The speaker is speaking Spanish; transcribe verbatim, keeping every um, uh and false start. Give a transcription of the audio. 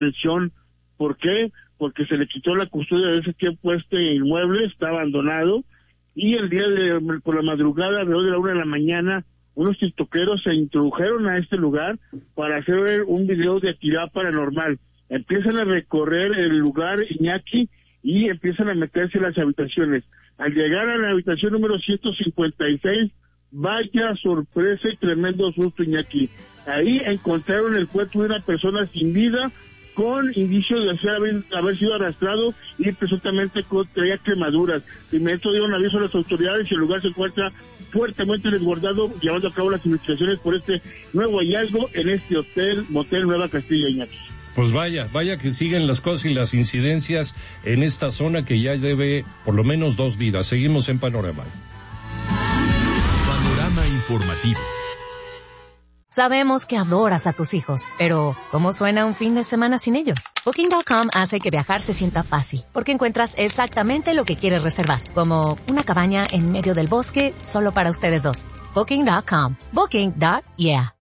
atención. ¿Por qué? Porque se le quitó la custodia de ese tiempo. Este inmueble está abandonado, y el día de, por la madrugada, alrededor de la una de la mañana, unos tiktokeros se introdujeron a este lugar para hacer un video de actividad paranormal. Empiezan a recorrer el lugar, Iñaki, y empiezan a meterse en las habitaciones. Al llegar a la habitación número ciento cincuenta y seis, vaya sorpresa y tremendo susto, Iñaki. Ahí encontraron el cuerpo de una persona sin vida, con indicios de haber, haber sido arrastrado, y presuntamente con, traía quemaduras. De inmediato dieron aviso a las autoridades y el lugar se encuentra fuertemente resguardado, llevando a cabo las investigaciones por este nuevo hallazgo en este hotel, Motel Nueva Castilla, Iñaki. Pues vaya, vaya que siguen las cosas y las incidencias en esta zona que ya debe por lo menos dos vidas. Seguimos en Panorama. Panorama informativo. Sabemos que adoras a tus hijos, pero ¿cómo suena un fin de semana sin ellos? Booking punto com hace que viajar se sienta fácil, porque encuentras exactamente lo que quieres reservar, como una cabaña en medio del bosque solo para ustedes dos. Booking punto com. Booking. Yeah.